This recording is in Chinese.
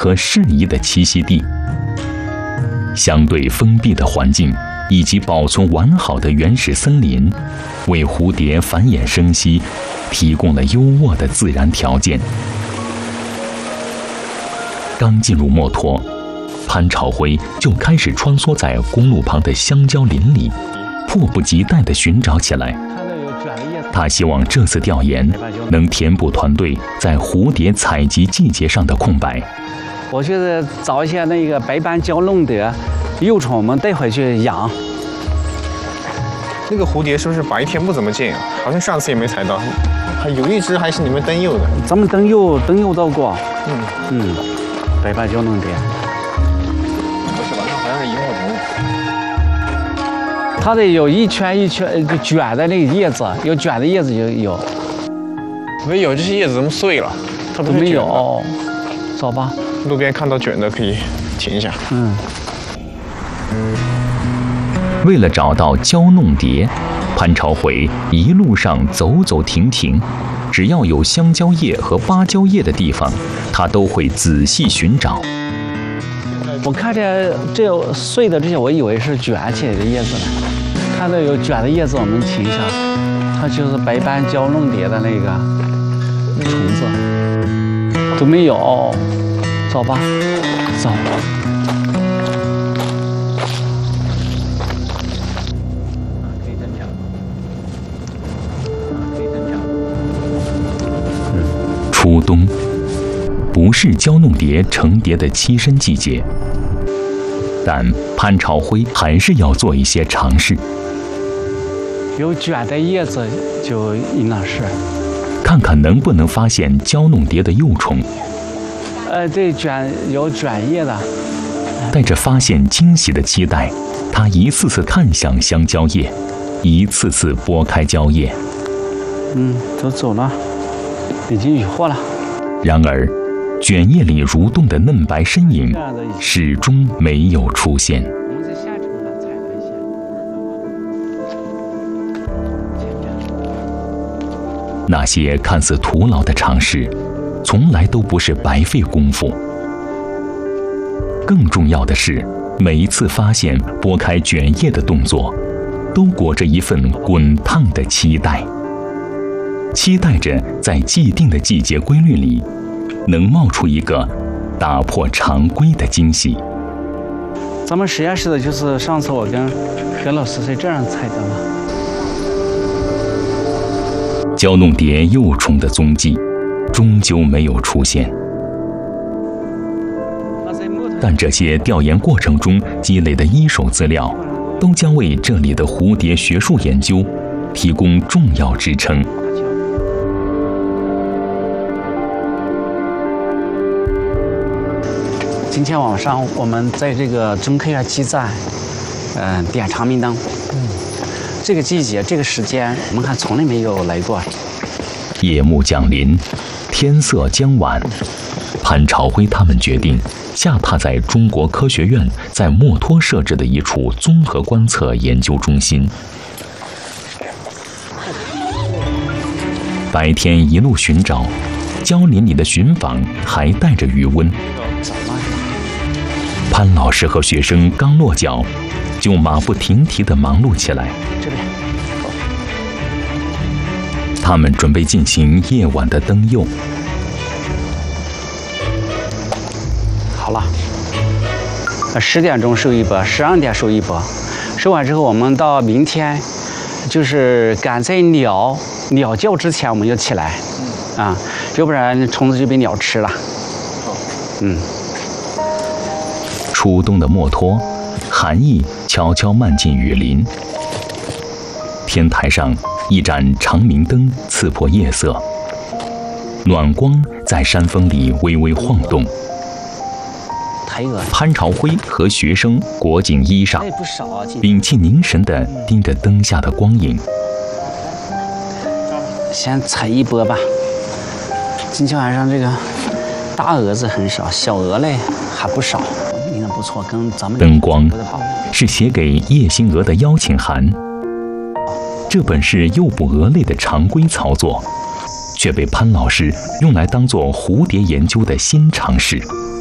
和适宜的栖息地。相对封闭的环境以及保存完好的原始森林，为蝴蝶繁衍生息提供了优渥的自然条件。刚进入墨脱，潘朝辉就开始穿梭在公路旁的香蕉林里，迫不及待地寻找起来。他希望这次调研能填补团队在蝴蝶采集季节上的空白。 我觉得找一些那个白斑角龙的幼虫，我们带回去养。 那个蝴蝶是不是白天不怎么见啊？好像上次也没采到，还有一只还是你们灯幼的。 咱们灯幼到过。白斑角龙蝶。 不是吧？那好像是萤火虫。 它得有一圈一圈卷的那个叶子，有卷的叶子就有。 没有，这些叶子怎么碎了？它不是没有，找吧。 路边看到卷的可以停一下。 为了找到蕉弄蝶，潘朝辉一路上走走停停，只要有香蕉叶和芭蕉叶的地方，他都会仔细寻找。 我看着这碎的这些，我以为是卷起来的叶子呢。看到有卷的叶子，我们停一下，它就是白斑角龙蝶的那个虫子，都没有，找吧，找。 初冬不是蕉弄蝶成蝶的栖身季节，但潘朝辉还是要做一些尝试。 有卷的叶子就应当是， 看看能不能发现蕉弄蝶的幼虫。 对，有卷叶的。 带着发现惊喜的期待，他一次次看向香蕉叶，一次次拨开蕉叶。 都走了，已经渔获了。 然而，卷叶里蠕动的嫩白身影始终没有出现。 我们在县城上采了一些。 那些看似徒劳的尝试，从来都不是白费功夫。更重要的是，每一次发现拨开卷叶的动作，都裹着一份滚烫的期待。期待着在既定的季节规律里，能冒出一个打破常规的惊喜。 咱们实验室的就是上次我跟何老师在这样采的嘛。 蕉弄蝶幼虫的踪迹终究没有出现，但这些调研过程中积累的一手资料，都将为这里的蝴蝶学术研究提供重要支撑。 今天晚上我们在这个中科院基站，点长明灯。这个季节这个时间，我们看从来没有来过。 夜幕降临，天色将晚，潘朝辉他们决定下榻在中国科学院在墨脱设置的一处综合观测研究中心。白天一路寻找，蕉林里的寻访还带着余温。潘老师和学生刚落脚，就马不停蹄地忙碌起来。 这边， 他们准备进行夜晚的灯幼。 好了，10点钟收一波，12点收一波，收完之后我们到明天，就是赶在鸟叫之前我们就起来，要不然虫子就被鸟吃了。 初冬的墨脱，寒意悄悄漫进雨林。天台上一盏长明灯刺破夜色，暖光在山峰里微微晃动。潘朝辉和学生裹紧衣裳，屏气凝神地盯着灯下的光影。 先采一波吧。今天晚上这个大蛾子很少，小蛾类还不少。应该不错，跟咱们灯光是写给夜星蛾的邀请函。这本是诱捕蛾类的常规操作，却被潘老师用来当作蝴蝶研究的新尝试。